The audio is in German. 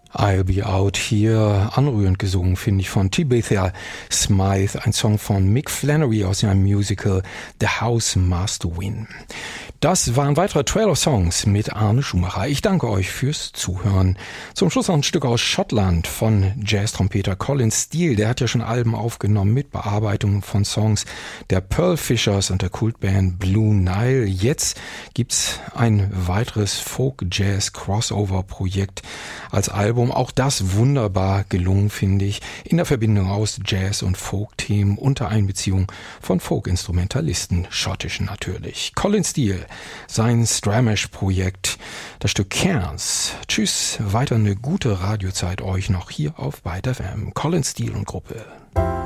I'll Be Out Here, anrührend gesungen, finde ich, von Tabitha Smythe, ein Song von Mick Flannery aus seinem Musical The House Must Win. Das waren weitere Trail of Songs mit Arne Schumacher. Ich danke euch fürs Zuhören. Zum Schluss noch ein Stück aus Schottland von Jazz-Trompeter Colin Steele. Der hat ja schon Alben aufgenommen mit Bearbeitungen von Songs der Pearl Fishers und der Kultband Blue Nile. Jetzt gibt's ein weiteres Folk-Jazz-Crossover-Projekt als Album. Auch das wunderbar gelungen, finde ich, in der Verbindung aus Jazz- und Folk-Themen unter Einbeziehung von Folk-Instrumentalisten, schottischen natürlich. Colin Steele, sein Stramash-Projekt, das Stück Cairns. Tschüss, weiter eine gute Radiozeit euch noch hier auf Byte FM. Colin Steele und Gruppe.